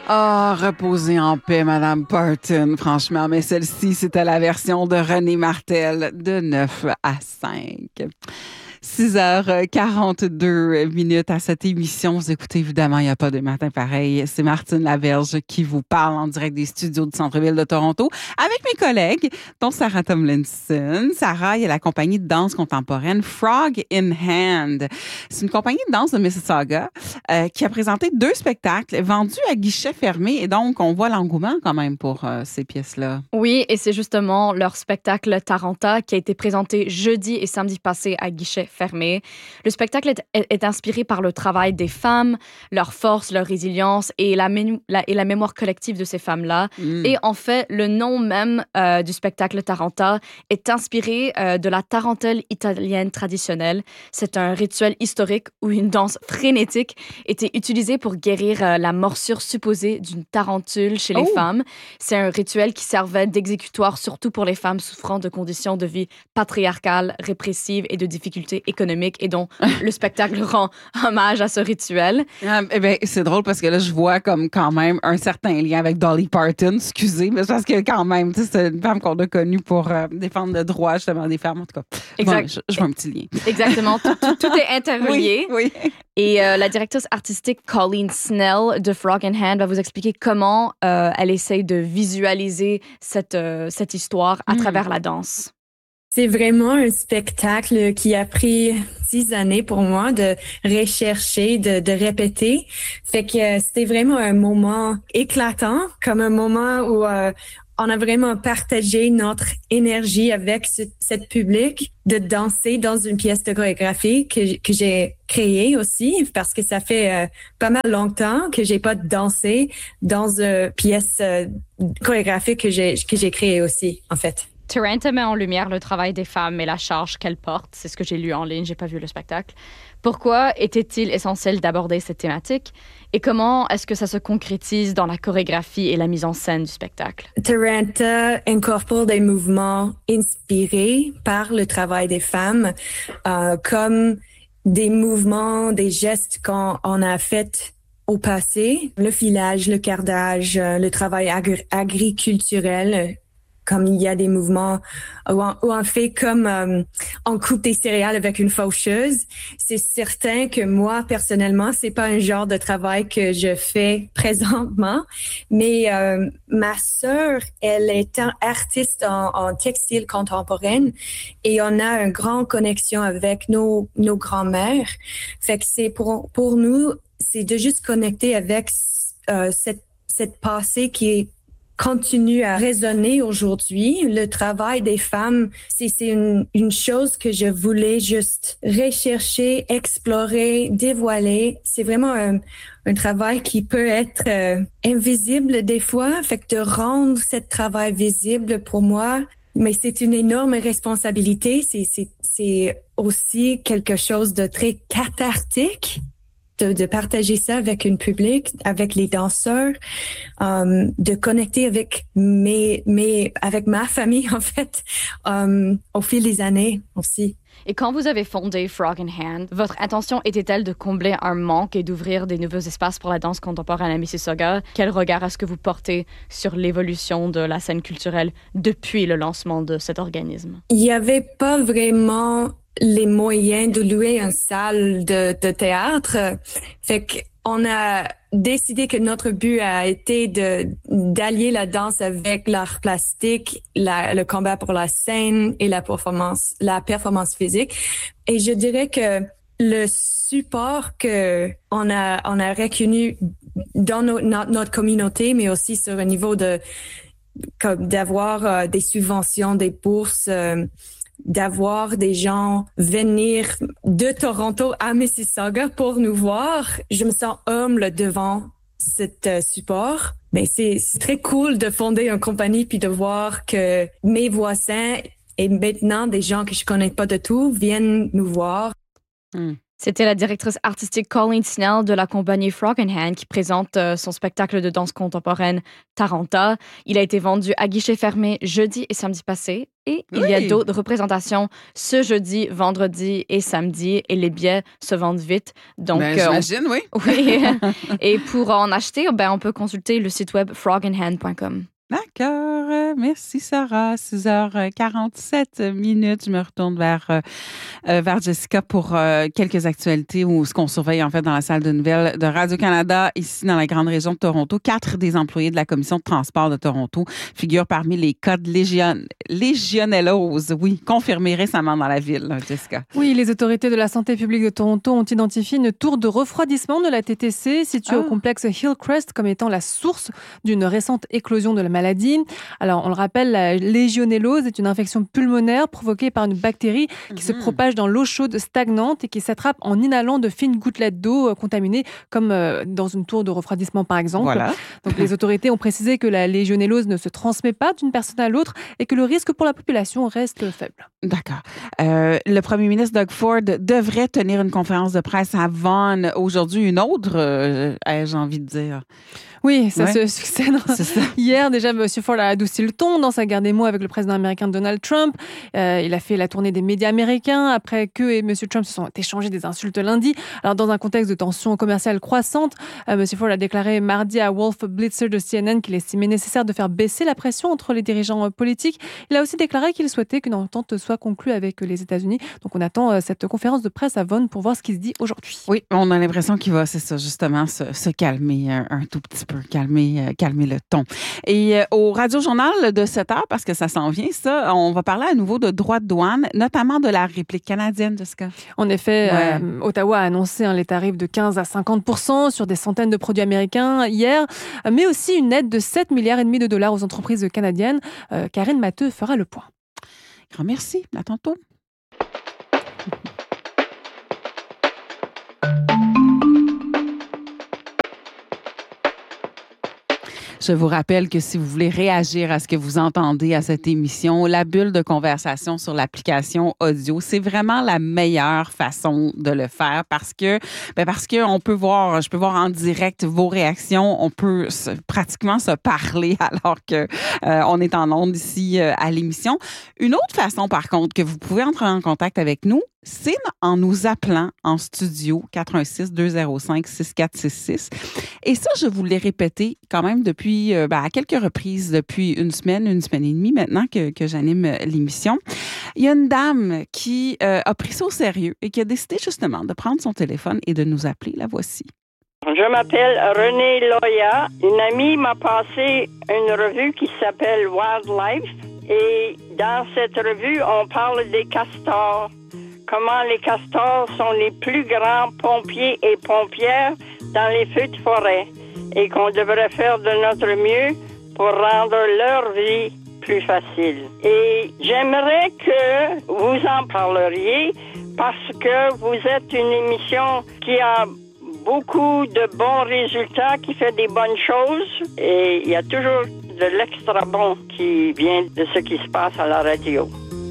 Ah, reposez en paix, Madame Parton, franchement, mais celle-ci, c'était la version de René Martel de 9 à 5. 6h42 à cette émission. Vous écoutez, évidemment, il n'y a pas de matin pareil. C'est Martine Laverge qui vous parle en direct des studios du Centre-Ville de Toronto avec mes collègues, dont Sarah Tomlinson. Sarah, il y a la compagnie de danse contemporaine Frog in Hand. C'est une compagnie de danse de Mississauga qui a présenté 2 spectacles vendus à guichet fermé et donc on voit l'engouement quand même pour ces pièces-là. Oui, et c'est justement leur spectacle Taranta qui a été présenté jeudi et samedi passé à guichet fermé. Le spectacle est inspiré par le travail des femmes, leur force, leur résilience et la mémoire collective de ces femmes-là. Et en fait, le nom même du spectacle Taranta est inspiré de la tarentelle italienne traditionnelle. C'est un rituel historique où une danse frénétique était utilisée pour guérir la morsure supposée d'une tarentule chez les femmes. C'est un rituel qui servait d'exécutoire surtout pour les femmes souffrant de conditions de vie patriarcales, répressives et de difficultés économiques et dont le spectacle rend hommage à ce rituel. Eh bien, c'est drôle parce que là, je vois comme quand même un certain lien avec Dolly Parton, excusez, mais c'est parce que quand même, c'est une femme qu'on a connue pour défendre le droit justement des femmes, en tout cas. Exact. Je vois un petit lien. Exactement, tout est interrelié. Oui. Et la directrice artistique Colleen Snell de Frog in Hand va vous expliquer comment elle essaye de visualiser cette histoire à travers la danse. C'est vraiment un spectacle qui a pris 6 années pour moi de rechercher, de répéter. Fait que c'était vraiment un moment éclatant, comme un moment où on a vraiment partagé notre énergie avec cette public, de danser dans une pièce de chorégraphie que j'ai créée aussi, parce que ça fait pas mal longtemps que j'ai pas dansé dans une pièce chorégraphique que j'ai créée aussi, en fait. Taranta met en lumière le travail des femmes et la charge qu'elles portent. C'est ce que j'ai lu en ligne, j'ai pas vu le spectacle. Pourquoi était-il essentiel d'aborder cette thématique et comment est-ce que ça se concrétise dans la chorégraphie et la mise en scène du spectacle? Taranta incorpore des mouvements inspirés par le travail des femmes, comme des mouvements, des gestes qu'on a fait au passé, le filage, le cardage, le travail agriculturel. Comme il y a des mouvements où on fait comme on coupe des céréales avec une faucheuse. C'est certain que moi, personnellement, c'est pas un genre de travail que je fais présentement. Mais ma sœur, elle est artiste en textile contemporaine et on a une grande connexion avec nos grands-mères. Fait que c'est pour nous, c'est de juste connecter avec cette passé qui continue à résonner aujourd'hui. Le travail des femmes, c'est une chose que je voulais juste rechercher, explorer, dévoiler. C'est vraiment un travail qui peut être invisible des fois. Fait que de rendre ce travail visible pour moi, mais c'est une énorme responsabilité. C'est aussi quelque chose de très cathartique. De partager ça avec un public, avec les danseurs, de connecter avec avec ma famille, en fait, au fil des années aussi. Et quand vous avez fondé Frog in Hand, votre intention était-elle de combler un manque et d'ouvrir des nouveaux espaces pour la danse contemporaine à Mississauga? Quel regard est-ce que vous portez sur l'évolution de la scène culturelle depuis le lancement de cet organisme? Il n'y avait pas vraiment les moyens de louer une salle de théâtre. Fait qu'on a décidé que notre but a été d'allier la danse avec l'art plastique, le combat pour la scène et la performance physique. Et je dirais que le support que on a reconnu dans notre communauté, mais aussi sur un niveau d'avoir des subventions, des bourses, d'avoir des gens venir de Toronto à Mississauga pour nous voir. Je me sens humble devant cet support. Mais c'est très cool de fonder une compagnie puis de voir que mes voisins et maintenant des gens que je connais pas de tout viennent nous voir. C'était la directrice artistique Colleen Snell de la compagnie Frog and Hand qui présente son spectacle de danse contemporaine Taranta. Il a été vendu à guichet fermé jeudi et samedi passé. Et il y a d'autres représentations ce jeudi, vendredi et samedi. Et les billets se vendent vite. Donc, j'imagine, oui. Oui. Et pour en acheter, on peut consulter le site web frogandhand.com. D'accord. Merci, Sarah. 6h47 minutes. Je me retourne vers Jessica pour quelques actualités ou ce qu'on surveille en fait dans la salle de nouvelles de Radio-Canada ici dans la grande région de Toronto. 4 des employés de la Commission de transport de Toronto figurent parmi les cas de légionellose. Oui, confirmés récemment dans la ville, Jessica. Oui, les autorités de la santé publique de Toronto ont identifié une tour de refroidissement de la TTC située au complexe Hillcrest comme étant la source d'une récente éclosion de la maladie. Alors, on le rappelle, la légionellose est une infection pulmonaire provoquée par une bactérie qui se propage dans l'eau chaude stagnante et qui s'attrape en inhalant de fines gouttelettes d'eau contaminées, comme dans une tour de refroidissement, par exemple. Voilà. Donc, les autorités ont précisé que la légionellose ne se transmet pas d'une personne à l'autre et que le risque pour la population reste faible. D'accord. Le premier ministre Doug Ford devrait tenir une conférence de presse à Vaughan aujourd'hui. Une autre, ai-je envie de dire. Oui, ça se succède. Hier, déjà, M. Ford a adouci le ton dans sa guerre des mots avec le président américain Donald Trump. Il a fait la tournée des médias américains après que et M. Trump se sont échangés des insultes lundi. Alors, dans un contexte de tensions commerciales croissantes, M. Ford a déclaré mardi à Wolf Blitzer de CNN qu'il estimait nécessaire de faire baisser la pression entre les dirigeants politiques. Il a aussi déclaré qu'il souhaitait qu'une entente soit conclue avec les États-Unis. Donc, on attend cette conférence de presse à Vaughan pour voir ce qui se dit aujourd'hui. Oui, on a l'impression qu'il va, c'est ça, justement, se calmer un tout petit peu. Calmer le ton. Et au Radio-Journal de 7 heures, parce que ça s'en vient, ça, on va parler à nouveau de droits de douane, notamment de la réplique canadienne, Jessica. En effet, Ottawa a annoncé les tarifs de 15 à 50% sur des centaines de produits américains hier, mais aussi une aide de 7,5 milliards de dollars aux entreprises canadiennes. Karine Matteux fera le point. Grand merci. À tantôt. Je vous rappelle que si vous voulez réagir à ce que vous entendez à cette émission, la bulle de conversation sur l'application audio, c'est vraiment la meilleure façon de le faire parce que je peux voir en direct vos réactions, on peut pratiquement se parler alors que on est en ondes ici à l'émission. Une autre façon, par contre, que vous pouvez entrer en contact avec nous, c'est en nous appelant en studio 416-205-6466. Et ça, je vous l'ai répété quand même depuis à quelques reprises depuis une semaine et demie maintenant que j'anime l'émission. Il y a une dame qui a pris ça au sérieux et qui a décidé justement de prendre son téléphone et de nous appeler. La voici. Je m'appelle Renée Loya. Une amie m'a passé une revue qui s'appelle Wildlife. Et dans cette revue, on parle des castors. Comment les castors sont les plus grands pompiers et pompières dans les feux de forêt et qu'on devrait faire de notre mieux pour rendre leur vie plus facile. Et j'aimerais que vous en parleriez parce que vous êtes une émission qui a beaucoup de bons résultats, qui fait des bonnes choses et il y a toujours de l'extra bon qui vient de ce qui se passe à la radio.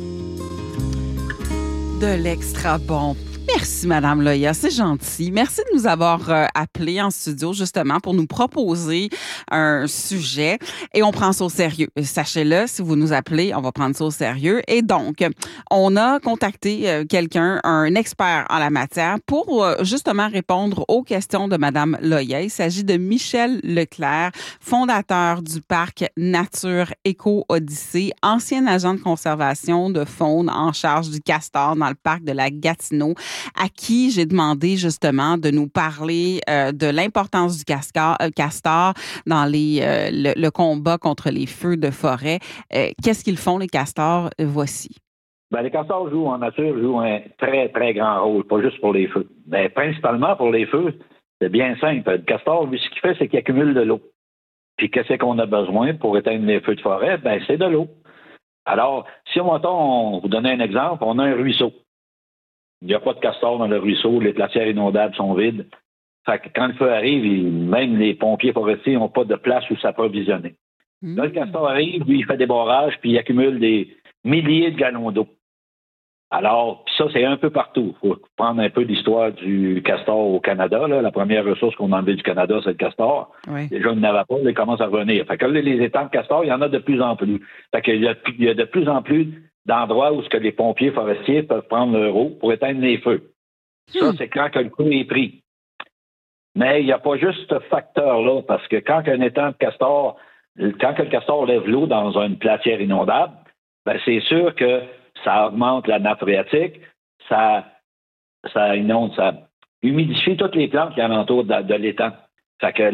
De l'extra bon. Merci, Madame Loya, c'est gentil. Merci de nous avoir appelés en studio, justement, pour nous proposer un sujet. Et on prend ça au sérieux. Sachez-le, si vous nous appelez, on va prendre ça au sérieux. Et donc, on a contacté quelqu'un, un expert en la matière, pour justement répondre aux questions de Madame Loya. Il s'agit de Michel Leclerc, fondateur du parc Nature Éco-Odyssée, ancien agent de conservation de faune en charge du castor dans le parc de la Gatineau, à qui j'ai demandé justement de nous parler de l'importance du castor dans le combat contre les feux de forêt. Qu'est-ce qu'ils font, les castors? Voici. Les castors en nature jouent un très, très grand rôle, pas juste pour les feux. Mais principalement pour les feux, c'est bien simple. Le castor, lui, ce qu'il fait, c'est qu'il accumule de l'eau. Puis qu'est-ce qu'on a besoin pour éteindre les feux de forêt? C'est de l'eau. Alors, si on vous donne un exemple, on a un ruisseau. Il n'y a pas de castor dans le ruisseau, les glacières inondables sont vides. Fait que quand le feu arrive, même les pompiers forestiers n'ont pas de place où s'approvisionner. Là, le castor arrive, lui, il fait des barrages, puis il accumule des milliers de gallons d'eau. Alors, ça, c'est un peu partout. Il faut prendre un peu l'histoire du castor au Canada. Là. La première ressource qu'on a enlevée du Canada, c'est le castor. Oui. Déjà, il n'y en avait pas, ils commencent à revenir. Fait que là, les étangs de castor, il y en a de plus en plus. Fait qu'il y a de plus en plus d'endroits où ce que les pompiers forestiers peuvent prendre leur eau pour éteindre les feux. Ça, c'est quand que le feu est pris. Mais il n'y a pas juste ce facteur-là, parce que quand un étang de castor, quand que le castor lève l'eau dans une platière inondable, ben c'est sûr que ça augmente la nappe phréatique, ça inonde, ça humidifie toutes les plantes qui alentour de l'étang. Fait que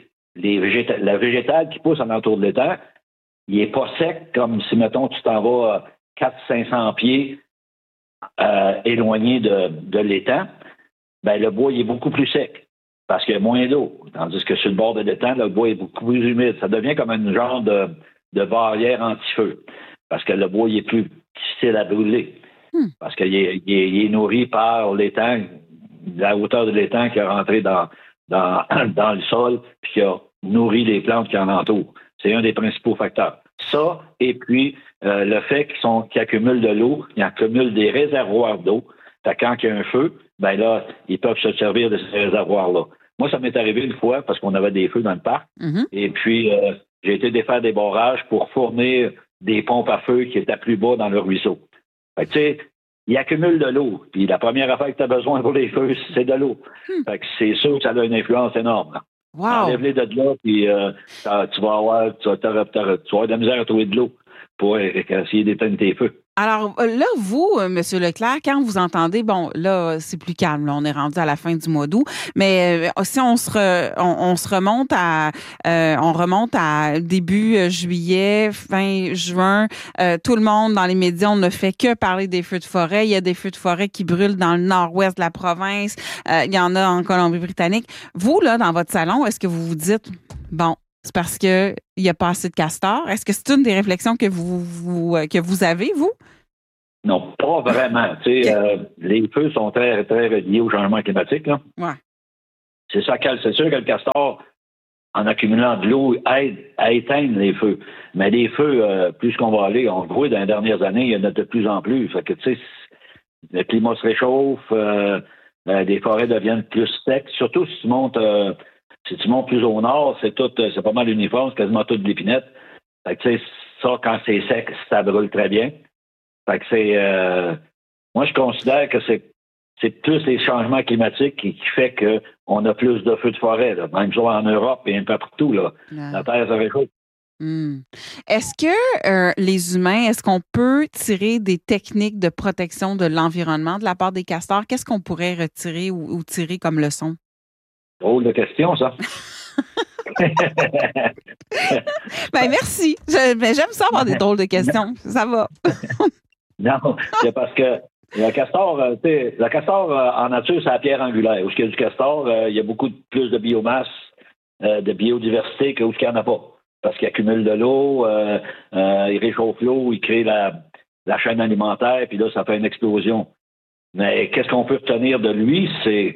la végétale qui pousse alentour de l'étang, il n'est pas sec comme si, mettons, tu t'en vas 400-500 pieds éloigné de l'étang. Ben, le bois il est beaucoup plus sec parce qu'il y a moins d'eau. Tandis que sur le bord de l'étang, le bois est beaucoup plus humide. Ça devient comme un genre de barrière anti-feu parce que le bois il est plus difficile à brûler. Parce qu'il est nourri par l'étang, la hauteur de l'étang qui est rentré dans le sol puis qui a nourri les plantes qui en entourent. C'est un des principaux facteurs. Ça, et puis le fait qu'ils accumulent de l'eau, ils accumulent des réservoirs d'eau. Fait quand il y a un feu, ben là, ils peuvent se servir de ces réservoirs-là. Moi, ça m'est arrivé une fois parce qu'on avait des feux dans le parc. Et puis, j'ai été défaire des barrages pour fournir des pompes à feu qui étaient plus bas dans le ruisseau. Fait que, tu sais, ils accumulent de l'eau. Puis la première affaire que tu as besoin pour les feux, c'est de l'eau. Fait que c'est sûr que ça a une influence énorme. Wow! Enlève-les de là, puis tu vas avoir de la misère à trouver de l'eau pour essayer d'éteindre tes feux. Alors là, vous, M. Leclerc, quand vous entendez, bon, là, c'est plus calme, là, on est rendu à la fin du mois d'août, mais si on se remonte à début juillet, fin juin, tout le monde dans les médias, on ne fait que parler des feux de forêt. Il y a des feux de forêt qui brûlent dans le nord-ouest de la province. Il y en a en Colombie-Britannique. Vous, là, dans votre salon, est-ce que vous vous dites, bon, c'est parce qu'il n'y a pas assez de castors? Est-ce que c'est une des réflexions que vous avez, vous? Non, pas vraiment. Tu sais, les feux sont très, très liés au changement climatique. Là. Ouais. C'est sûr que le castor, en accumulant de l'eau, aide à éteindre les feux. Mais les feux, plus qu'on va aller, on le voit dans les dernières années, il y en a de plus en plus. Fait que, tu sais, le climat se réchauffe, les forêts deviennent plus secs. Surtout si tu montes plus au nord, c'est pas mal uniforme, c'est quasiment toute de l'épinette. Fait que, tu sais, ça, quand c'est sec, ça brûle très bien. Fait que moi, je considère que c'est plus les changements climatiques qui fait qu'on a plus de feux de forêt, là. Même ça en Europe et un peu partout, là. La Terre se réchauffe. Est-ce que les humains, est-ce qu'on peut tirer des techniques de protection de l'environnement de la part des castors? Qu'est-ce qu'on pourrait retirer ou tirer comme leçon? Drôle de question, ça. Ben merci. J'aime ça avoir des drôles de questions. Ça va. Non, c'est parce que le castor en nature, c'est la pierre angulaire. Où il y a du castor, il y a beaucoup plus de biomasse, de biodiversité qu'où il n'y en a pas. Parce qu'il accumule de l'eau, il réchauffe l'eau, il crée la chaîne alimentaire, puis là, ça fait une explosion. Mais qu'est-ce qu'on peut retenir de lui?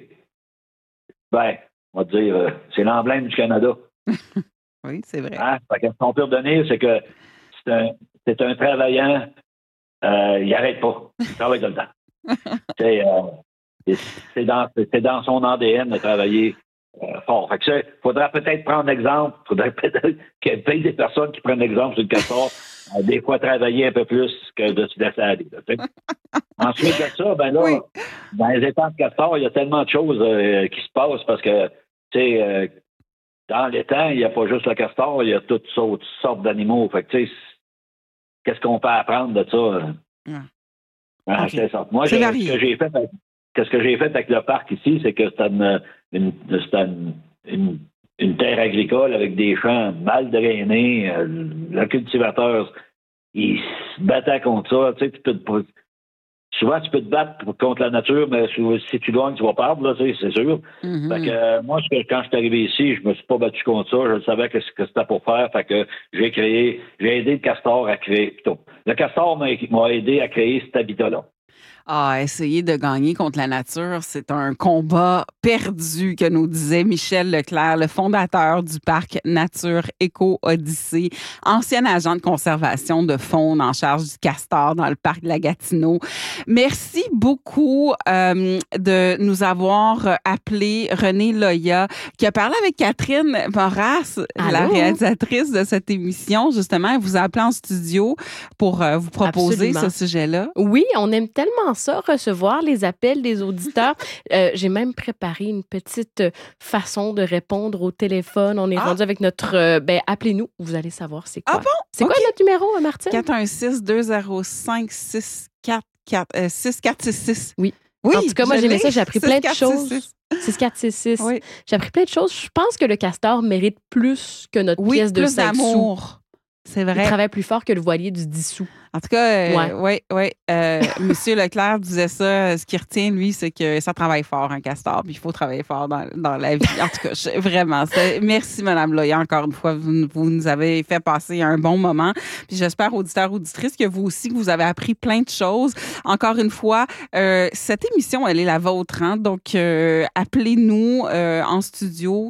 On va dire, c'est l'emblème du Canada. Oui, c'est vrai. Hein? Qu'est-ce qu'on peut retenir, c'est que c'est un travaillant. Il n'arrête pas. Il travaille tout le temps. C'est dans son ADN de travailler fort. Fait que faudrait peut-être prendre exemple. Faudrait peut-être qu'il y ait des personnes qui prennent exemple sur le castor, des fois travailler un peu plus que de se laisser aller. Ensuite de ça, oui. Dans les étangs de castor, il y a tellement de choses qui se passent parce que, tu sais, dans l'étang, il n'y a pas juste le castor, il y a toutes sortes d'animaux. Fait que, tu sais, qu'est-ce qu'on peut apprendre de ça? Okay. C'est ça. Moi, ce que j'ai fait avec le parc ici, c'est que c'était une terre agricole avec des champs mal drainés. Le cultivateur, il se battait contre ça. Tu sais, souvent, tu peux te battre contre la nature, mais si tu gagnes, tu vas perdre, là, c'est sûr. Mm-hmm. Fait que, moi, quand je suis arrivé ici, je me suis pas battu contre ça. Je savais que c'était pour faire. Fait que j'ai aidé le castor à créer. Le castor m'a aidé à créer cet habitat-là. Essayer de gagner contre la nature, c'est un combat perdu que nous disait Michel Leclerc, le fondateur du parc Nature Éco-Odyssée, ancien agent de conservation de faune en charge du castor dans le parc de la Gatineau. Merci beaucoup de nous avoir appelé Renée Loya, qui a parlé avec Catherine Moras, la réalisatrice de cette émission. Justement, elle vous a appelé en studio pour vous proposer ce sujet-là. Oui, on aime tellement ça, recevoir les appels des auditeurs. J'ai même préparé une petite façon de répondre au téléphone. On est rendu avec notre... appelez-nous, vous allez savoir c'est quoi. Ah bon? C'est quoi notre numéro, Martine? 416-205-6466. Oui. Oui, en tout cas, moi, j'ai aimé ça. J'ai appris plein de choses. 6466. Oui. J'ai appris plein de choses. Je pense que le castor mérite plus que notre pièce de 5 sous. D'amour. C'est vrai. Il travaille plus fort que le voilier du 10 sous. En tout cas, oui. Monsieur Leclerc disait ça. Ce qui retient, lui, c'est que ça travaille fort, un castor, puis il faut travailler fort dans la vie. En tout cas, vraiment. Merci, Mme Loya, encore une fois. Vous nous avez fait passer un bon moment. Puis j'espère, auditeurs, auditrices, que vous aussi, que vous avez appris plein de choses. Encore une fois, cette émission, elle est la vôtre. Hein? Donc, appelez-nous en studio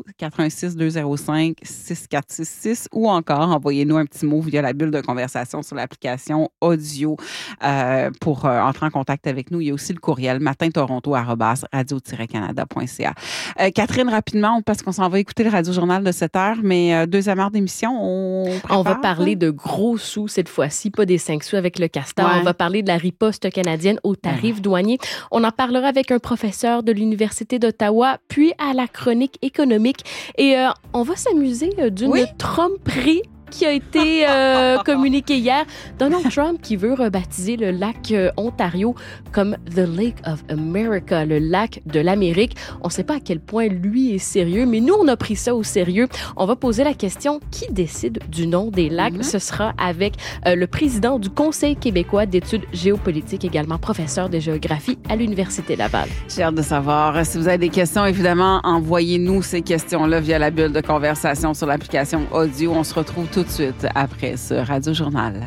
416-205-6466 ou encore envoyez-nous un petit mot via la bulle de conversation sur l'application audio pour entrer en contact avec nous. Il y a aussi le courriel matintoronto@radio-canada.ca. Catherine, rapidement, parce qu'on s'en va écouter le Radio-Journal de 7 heures, mais deuxième heure d'émission, on va parler de gros sous cette fois-ci, pas des 5 sous avec le castor. Ouais. On va parler de la riposte canadienne aux tarifs douaniers. On en parlera avec un professeur de l'Université d'Ottawa, puis à la chronique économique. Et on va s'amuser d'une tromperie qui a été communiqué hier. Donald Trump qui veut rebaptiser le lac Ontario comme The Lake of America, le lac de l'Amérique. On ne sait pas à quel point lui est sérieux, mais nous, on a pris ça au sérieux. On va poser la question, qui décide du nom des lacs? Ce sera avec le président du Conseil québécois d'études géopolitiques, également professeur de géographie à l'Université Laval. J'ai hâte de savoir. Si vous avez des questions, évidemment, envoyez-nous ces questions-là via la bulle de conversation sur l'application audio. On se retrouve tout de suite après ce Radio-Journal.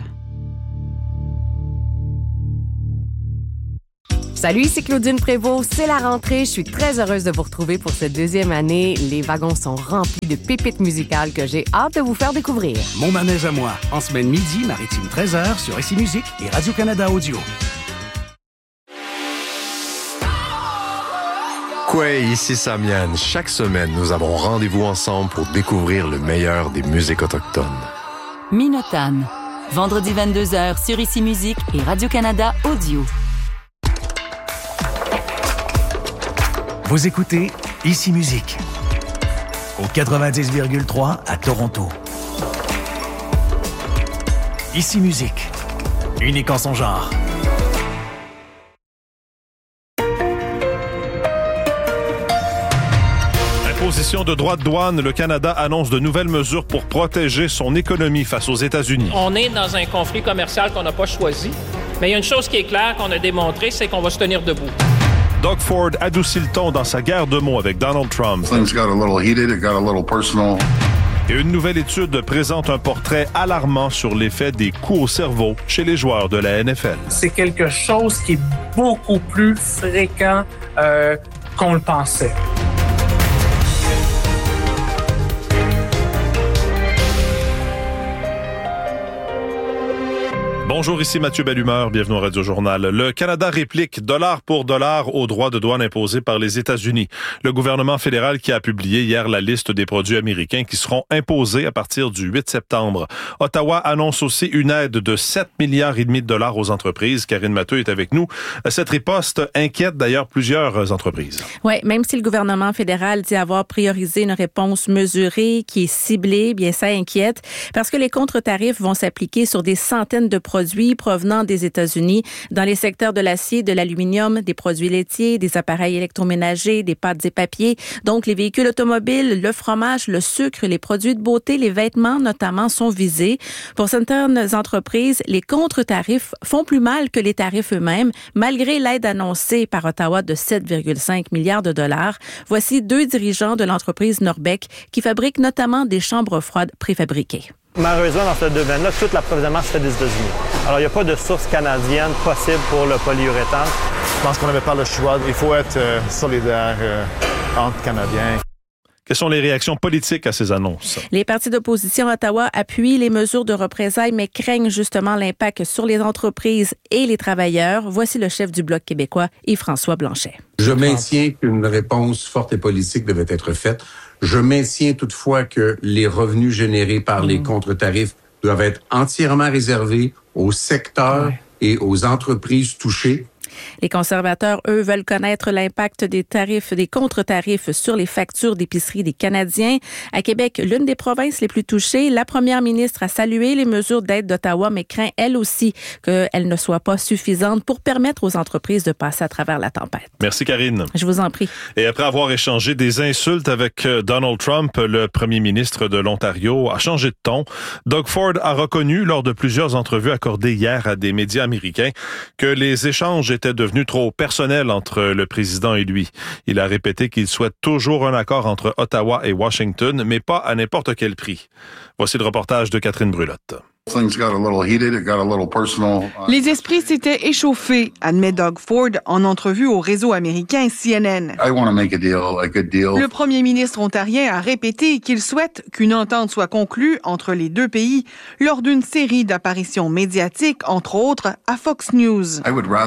Salut, c'est Claudine Prévost. C'est la rentrée. Je suis très heureuse de vous retrouver pour cette deuxième année. Les wagons sont remplis de pépites musicales que j'ai hâte de vous faire découvrir. Mon manège à moi, en semaine midi, maritime 13h sur ICI Musique et Radio-Canada Audio. Quay, ici Samian. Chaque semaine, nous avons rendez-vous ensemble pour découvrir le meilleur des musiques autochtones. Minotane, vendredi 22h sur ICI Musique et Radio-Canada Audio. Vous écoutez ICI Musique au 90,3 à Toronto. ICI Musique, unique en son genre. Imposition de droits de douane, le Canada annonce de nouvelles mesures pour protéger son économie face aux États-Unis. On est dans un conflit commercial qu'on n'a pas choisi, mais il y a une chose qui est claire qu'on a démontré, c'est qu'on va se tenir debout. Doug Ford adoucit le ton dans sa guerre de mots avec Donald Trump. Things got a little heated, it got a little personal. Et une nouvelle étude présente un portrait alarmant sur l'effet des coups au cerveau chez les joueurs de la NFL. C'est quelque chose qui est beaucoup plus fréquent qu'on le pensait. Bonjour, ici Mathieu Bellumeur, bienvenue au Radio-Journal. Le Canada réplique dollar pour dollar aux droits de douane imposés par les États-Unis. Le gouvernement fédéral qui a publié hier la liste des produits américains qui seront imposés à partir du 8 septembre. Ottawa annonce aussi une aide de 7,5 milliards de dollars aux entreprises. Karine Matteux est avec nous. Cette riposte inquiète d'ailleurs plusieurs entreprises. Oui, même si le gouvernement fédéral dit avoir priorisé une réponse mesurée qui est ciblée, bien ça inquiète parce que les contre-tarifs vont s'appliquer sur des centaines de produits provenant des États-Unis dans les secteurs de l'acier, de l'aluminium, des produits laitiers, des appareils électroménagers, des pâtes et papiers. Donc, les véhicules automobiles, le fromage, le sucre, les produits de beauté, les vêtements notamment sont visés. Pour certaines entreprises, les contre-tarifs font plus mal que les tarifs eux-mêmes, malgré l'aide annoncée par Ottawa de 7,5 milliards de dollars. Voici 2 dirigeants de l'entreprise Norbec qui fabrique notamment des chambres froides préfabriquées. Malheureusement, dans ce domaine-là, tout l'approvisionnement se fait des États-Unis. Alors, il n'y a pas de source canadienne possible pour le polyuréthane. Je pense qu'on n'avait pas le choix. Il faut être solidaire entre Canadiens. Quelles sont les réactions politiques à ces annonces? Les partis d'opposition à Ottawa appuient les mesures de représailles, mais craignent justement l'impact sur les entreprises et les travailleurs. Voici le chef du Bloc québécois, Yves-François Blanchet. Je maintiens qu'une réponse forte et politique devait être faite. Je maintiens toutefois que les revenus générés par les contre-tarifs doivent être entièrement réservés aux secteurs et aux entreprises touchées. Les conservateurs, eux, veulent connaître l'impact des tarifs, des contre-tarifs sur les factures d'épicerie des Canadiens. À Québec, l'une des provinces les plus touchées, la première ministre a salué les mesures d'aide d'Ottawa, mais craint elle aussi qu'elles ne soient pas suffisantes pour permettre aux entreprises de passer à travers la tempête. Merci, Karine. Je vous en prie. Et après avoir échangé des insultes avec Donald Trump, le premier ministre de l'Ontario a changé de ton. Doug Ford a reconnu lors de plusieurs entrevues accordées hier à des médias américains que les échanges étaient devenus trop personnels entre le président et lui. Il a répété qu'il souhaite toujours un accord entre Ottawa et Washington, mais pas à n'importe quel prix. Voici le reportage de Catherine Brulotte. Les esprits s'étaient échauffés, admet Doug Ford en entrevue au réseau américain CNN. Le premier ministre ontarien a répété qu'il souhaite qu'une entente soit conclue entre les deux pays lors d'une série d'apparitions médiatiques, entre autres à Fox News.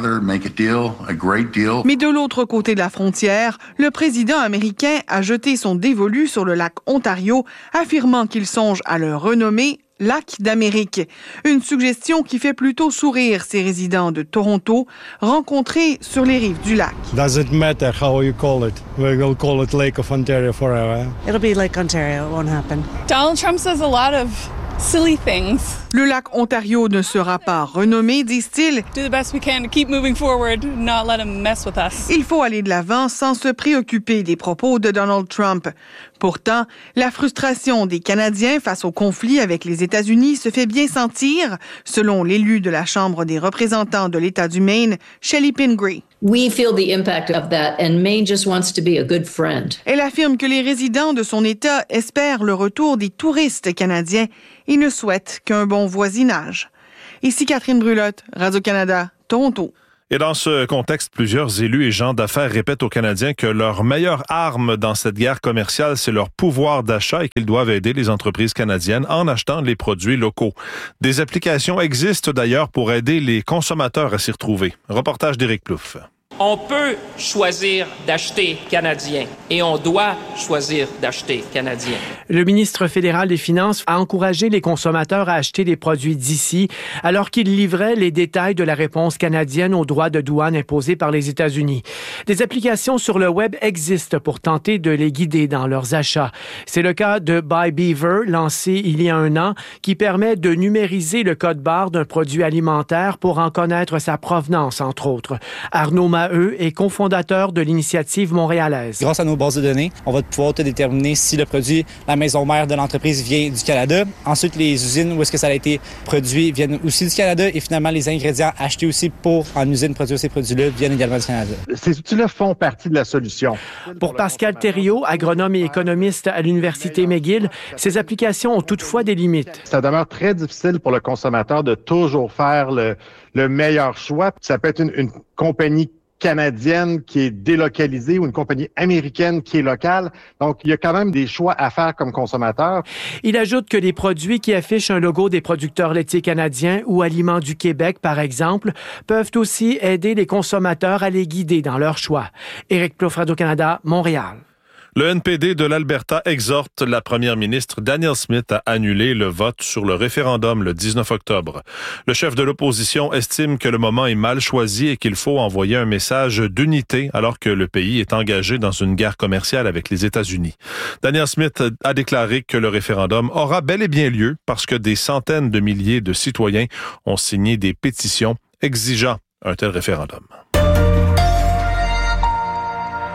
Mais de l'autre côté de la frontière, le président américain a jeté son dévolu sur le lac Ontario, affirmant qu'il songe à le renommer Lac d'Amérique, une suggestion qui fait plutôt sourire ses résidents de Toronto rencontrés sur les rives du lac. Doesn't matter how you call it. We will call it Lake of Ontario forever. It'll be Lake Ontario. It won't happen. Donald Trump says a lot of silly things. Le lac Ontario ne sera pas renommé, disent-ils. Do the best we can to keep moving forward, not let him mess with us. Il faut aller de l'avant sans se préoccuper des propos de Donald Trump. Pourtant, la frustration des Canadiens face au conflit avec les États-Unis se fait bien sentir, selon l'élu de la Chambre des représentants de l'État du Maine, Shelley Pingree. We feel the impact of that, and Maine just wants to be a good friend. Elle affirme que les résidents de son État espèrent le retour des touristes canadiens et ne souhaitent qu'un bon voisinage. Ici Catherine Brulotte, Radio-Canada, Toronto. Et dans ce contexte, plusieurs élus et gens d'affaires répètent aux Canadiens que leur meilleure arme dans cette guerre commerciale, c'est leur pouvoir d'achat et qu'ils doivent aider les entreprises canadiennes en achetant les produits locaux. Des applications existent d'ailleurs pour aider les consommateurs à s'y retrouver. Reportage d'Éric Plouffe. On peut choisir d'acheter canadien et on doit choisir d'acheter canadien. Le ministre fédéral des Finances a encouragé les consommateurs à acheter des produits d'ici alors qu'il livrait les détails de la réponse canadienne aux droits de douane imposés par les États-Unis. Des applications sur le web existent pour tenter de les guider dans leurs achats. C'est le cas de Buy Beaver, lancé il y a 1 an, qui permet de numériser le code barre d'un produit alimentaire pour en connaître sa provenance, entre autres. Arnaud Maheu est cofondateur de l'initiative montréalaise. Grâce à nos bases de données, on va pouvoir déterminer si le produit, la maison mère de l'entreprise vient du Canada. Ensuite, les usines où est-ce que ça a été produit viennent aussi du Canada et finalement, les ingrédients achetés aussi pour en usine produire ces produits-là viennent également du Canada. Ces outils-là font partie de la solution. Pour Pascal Thériault, agronome et économiste à l'Université McGill, ces applications ont toutefois des limites. Ça demeure très difficile pour le consommateur de toujours faire le meilleur choix. Ça peut être une compagnie canadienne qui est délocalisée ou une compagnie américaine qui est locale. Donc, il y a quand même des choix à faire comme consommateur. Il ajoute que les produits qui affichent un logo des producteurs laitiers canadiens ou Aliments du Québec, par exemple, peuvent aussi aider les consommateurs à les guider dans leur choix. Éric Plouffe, Radio-Canada, Montréal. Le NPD de l'Alberta exhorte la première ministre Danielle Smith à annuler le vote sur le référendum le 19 octobre. Le chef de l'opposition estime que le moment est mal choisi et qu'il faut envoyer un message d'unité alors que le pays est engagé dans une guerre commerciale avec les États-Unis. Danielle Smith a déclaré que le référendum aura bel et bien lieu parce que des centaines de milliers de citoyens ont signé des pétitions exigeant un tel référendum.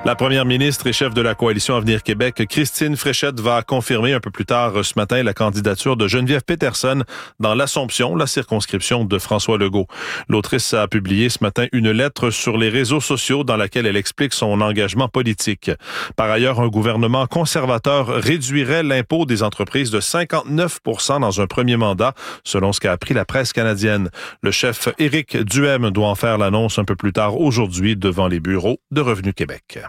La première ministre et chef de la coalition Avenir Québec, Christine Fréchette, va confirmer un peu plus tard ce matin la candidature de Geneviève Peterson dans l'Assomption, la circonscription de François Legault. L'autrice a publié ce matin une lettre sur les réseaux sociaux dans laquelle elle explique son engagement politique. Par ailleurs, un gouvernement conservateur réduirait l'impôt des entreprises de 59 % dans un premier mandat, selon ce qu'a appris la presse canadienne. Le chef Éric Duhem doit en faire l'annonce un peu plus tard aujourd'hui devant les bureaux de Revenu Québec.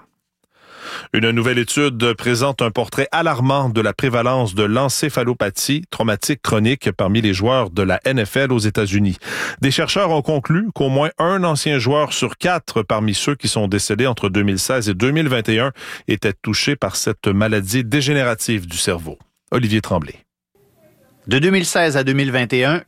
Une nouvelle étude présente un portrait alarmant de la prévalence de l'encéphalopathie traumatique chronique parmi les joueurs de la NFL aux États-Unis. Des chercheurs ont conclu qu'au moins un ancien joueur sur 4 parmi ceux qui sont décédés entre 2016 et 2021 était touché par cette maladie dégénérative du cerveau. Olivier Tremblay. De 2016 à 2021,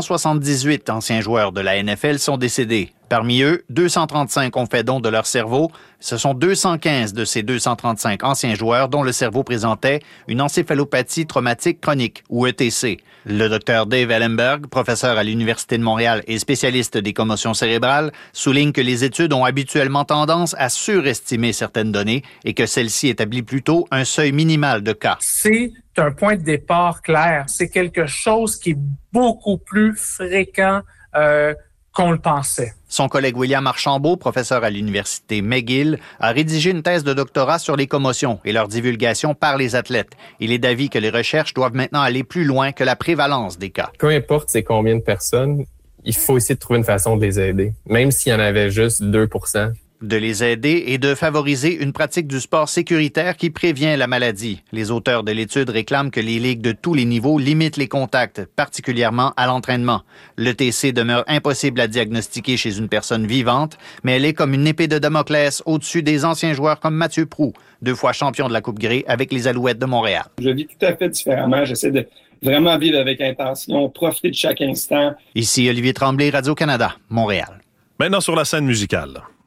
878 anciens joueurs de la NFL sont décédés. Parmi eux, 235 ont fait don de leur cerveau. Ce sont 215 de ces 235 anciens joueurs dont le cerveau présentait une encéphalopathie traumatique chronique, ou ETC. Le docteur Dave Ellenberg, professeur à l'Université de Montréal et spécialiste des commotions cérébrales, souligne que les études ont habituellement tendance à surestimer certaines données et que celle-ci établit plutôt un seuil minimal de cas. C'est un point de départ clair. C'est quelque chose qui est beaucoup plus fréquent qu'on le pensait. Son collègue William Archambault, professeur à l'Université McGill, a rédigé une thèse de doctorat sur les commotions et leur divulgation par les athlètes. Il est d'avis que les recherches doivent maintenant aller plus loin que la prévalence des cas. Peu importe c'est combien de personnes, il faut essayer de trouver une façon de les aider, même s'il y en avait juste 2%. De les aider et de favoriser une pratique du sport sécuritaire qui prévient la maladie. Les auteurs de l'étude réclament que les ligues de tous les niveaux limitent les contacts, particulièrement à l'entraînement. L'ETC demeure impossible à diagnostiquer chez une personne vivante, mais elle est comme une épée de Damoclès au-dessus des anciens joueurs comme Mathieu Proulx, 2 fois champion de la Coupe Grey avec les Alouettes de Montréal. Je vis tout à fait différemment. J'essaie de vraiment vivre avec intention, profiter de chaque instant. Ici Olivier Tremblay, Radio-Canada, Montréal. Maintenant sur la scène musicale.